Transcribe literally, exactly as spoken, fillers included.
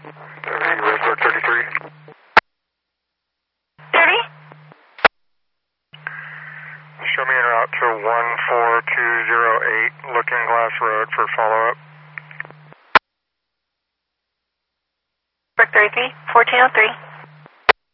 Reservoir thirty-three. thirty? Show me en route to one four two zero eight Looking Glass Road for follow-up. Brick thirty-three, fourteen oh three.